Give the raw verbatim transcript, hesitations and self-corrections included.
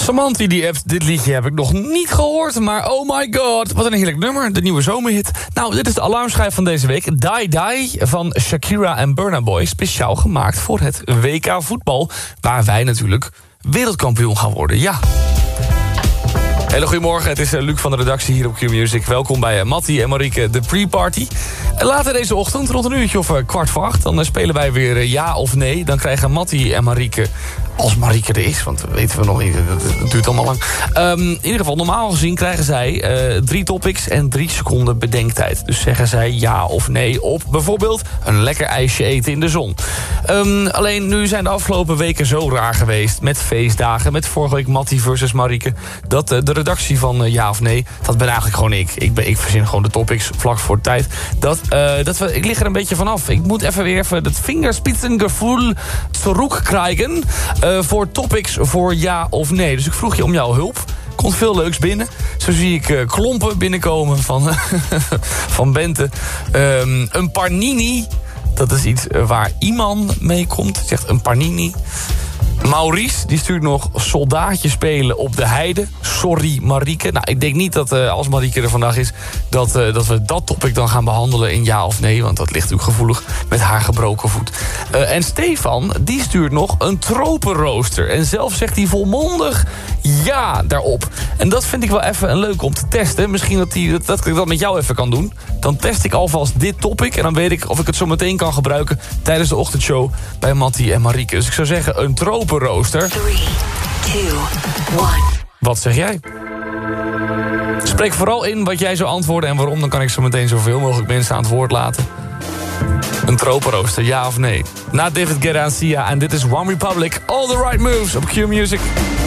Samanti die appt, dit liedje heb ik nog niet gehoord, maar oh my god, wat een heerlijk nummer, de nieuwe zomerhit. Nou, dit is de alarmschijf van deze week, Die Die van Shakira en Burna Boy, speciaal gemaakt voor het W K voetbal, waar wij natuurlijk wereldkampioen gaan worden, ja. Hele goedemorgen, het is Luc van de redactie hier op Q-Music. Welkom bij Mattie en Marieke, de pre-party. En later deze ochtend, rond een uurtje of kwart voor acht... dan spelen wij weer ja of nee. Dan krijgen Mattie en Marieke, als Marieke er is... want dat weten we nog niet, het duurt allemaal lang. Um, in ieder geval, normaal gezien krijgen zij uh, drie topics en drie seconden bedenktijd. Dus zeggen zij ja of nee op bijvoorbeeld een lekker ijsje eten in de zon. Um, alleen nu zijn de afgelopen weken zo raar geweest... met feestdagen, met vorige week Mattie versus Marieke... dat uh, de redactie van uh, ja of nee, dat ben eigenlijk gewoon ik. Ik, ben, ik verzin gewoon de topics vlak voor de tijd. Dat, uh, dat we, ik lig er een beetje vanaf. Ik moet even weer even het vingerspitzengevoel terugkrijgen... Uh, voor topics voor ja of nee. Dus ik vroeg je om jouw hulp. Komt veel leuks binnen. Zo zie ik uh, klompen binnenkomen van, van Bente. Um, een panini. Dat is iets uh, waar iemand mee komt. Zegt een panini. Maurice, die stuurt nog soldaatje spelen op de heide. Sorry Marieke. Nou, ik denk niet dat uh, als Marieke er vandaag is... Dat, uh, dat we dat topic dan gaan behandelen in ja of nee. Want dat ligt natuurlijk gevoelig met haar gebroken voet. Uh, en Stefan, die stuurt nog een tropenrooster. En zelf zegt hij volmondig ja daarop. En dat vind ik wel even een leuk om te testen. Misschien dat, die, dat, dat ik dat met jou even kan doen. Dan test ik alvast dit topic. En dan weet ik of ik het zo meteen kan gebruiken... tijdens de ochtendshow bij Mattie en Marieke. Dus ik zou zeggen, een tropenrooster. drie, twee, één. Wat zeg jij? Spreek vooral in wat jij zou antwoorden en waarom. Dan kan ik zo meteen zoveel mogelijk mensen aan het woord laten. Een tropenrooster, ja of nee? Na David Guetta en Sia. En dit is One Republic. All the right moves op Q-Music.